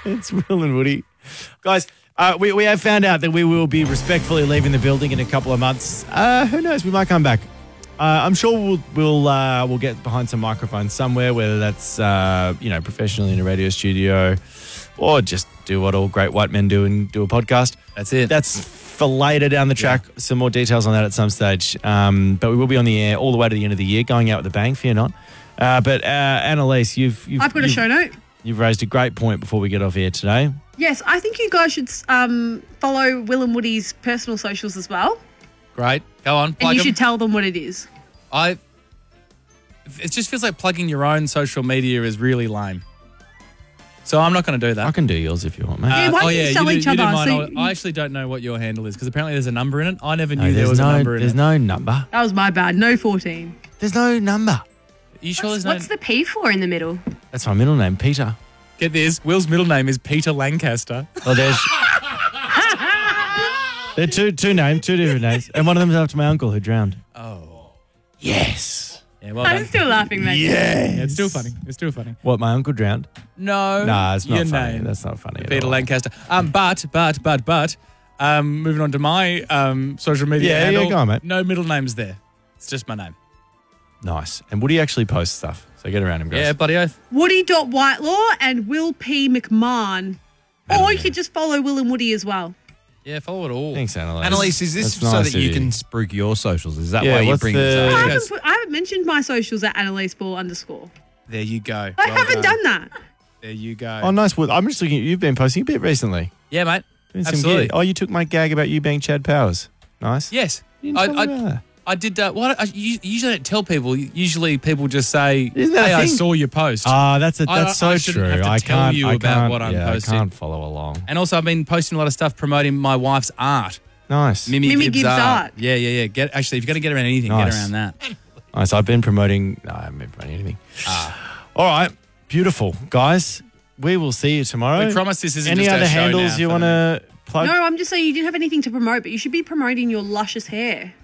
It's Will and Woody. Guys, we have found out that we will be respectfully leaving the building in a couple of months. Who knows? We might come back. I'm sure we'll get behind some microphones somewhere, whether that's professionally in a radio studio or just do what all great white men do and do a podcast. That's it. That's for later down the track. Yeah. Some more details on that at some stage. But we will be on the air all the way to the end of the year, going out with a bang, fear not. But Annalise, I've got a show note. You've raised a great point before we get off air today. Yes, I think you guys should follow Will and Woody's personal socials as well. Great. Go on. And you should tell them what it is. It just feels like plugging your own social media is really lame. So I'm not going to do that. I can do yours if you want, mate. Why don't you sell each other? I actually don't know what your handle is because apparently there's a number in it. I never knew there was a number in it. There's no number. That was my bad. No 14. There's no number. Are you sure there's no... What's the P for in the middle? That's my middle name, Peter. Get this. Will's middle name is Peter Lancaster. Oh, there's... They're two names, two different names. And one of them is after my uncle who drowned. Oh. Yes. Yeah, well done. I'm still laughing, mate. Yes. Yeah, it's still funny. It's still funny. What, my uncle drowned? No. Nah, it's not your funny. name. That's not funny Peter Lancaster. But, moving on to my social media handle. Yeah, go on, mate. No middle names there. It's just my name. Nice. And Woody actually posts stuff. So get around him, guys. Yeah, buddy oath. Woody.Whitelaw and Will P. McMahon. Or you could just follow Will and Woody as well. Yeah, follow it all. Thanks, Annalise. Annalise, is this That's so nice that you of can spruik your socials? Is that why you what's bring the- this up? I haven't mentioned my socials at AnnaliseBall_. There you go. I haven't done that. There you go. Oh, nice. I'm just looking at you've been posting a bit recently. Yeah, mate. Doing some Absolutely. gear. Oh, you took my gag about you being Chad Powers. Nice. Yes. You didn't tell me about that. I did. You usually don't tell people. Usually people just say, Isn't that a hey, I thing? saw your post. That's so I shouldn't true. have to I tell can't you about what I'm posting. I can't follow along. And also I've been posting a lot of stuff promoting my wife's art. Nice. Mimi Gibbs art. Yeah. Actually, if you're going to get around anything, Nice. get around that. Nice. I've been promoting... No, I haven't been promoting anything. All right. Beautiful. Guys, we will see you tomorrow. We promise this isn't Any just other our show handles now you for want to plug? No, I'm just saying you didn't have anything to promote, but you should be promoting your luscious hair.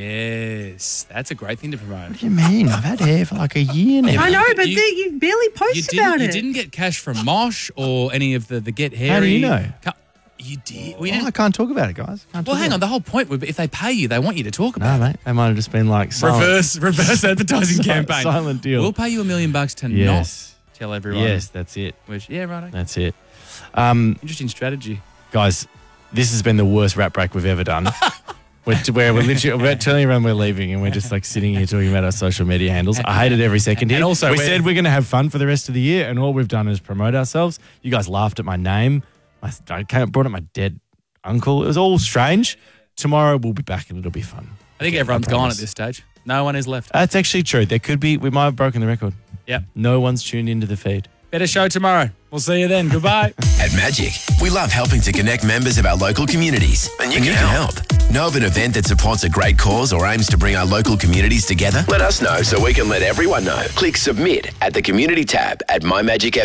Yes. That's a great thing to promote. What do you mean? I've had hair for like a year now. I know, but you barely post about You it. didn't get cash from Mosh or any of the Get Hairy. How do you know? You did. I can't talk about it, guys. Well, hang on. The whole point would be if they pay you, they want you to talk about No, mate. They might have just been like... it. Reverse advertising campaign. Silent deal. We'll pay you $1 million to Yes. not tell everyone. Yes, that's it. Which, yeah, right. That's it. Interesting strategy. Guys, this has been the worst rap break we've ever done. we're literally telling everyone we're leaving and we're just like sitting here talking about our social media handles. I hate it every second here. And also we said we're going to have fun for the rest of the year and all we've done is promote ourselves. You guys laughed at my name. I brought up my dead uncle. It was all strange. Tomorrow we'll be back and it'll be fun. I think everyone's gone at this stage. No one is left. That's actually true. There could be. We might have broken the record. Yep. No one's tuned into the feed. Better show tomorrow. We'll see you then. Goodbye. At Magic, we love helping to connect members of our local communities. And you can help. Know of an event that supports a great cause or aims to bring our local communities together? Let us know so we can let everyone know. Click submit at the community tab at MyMagic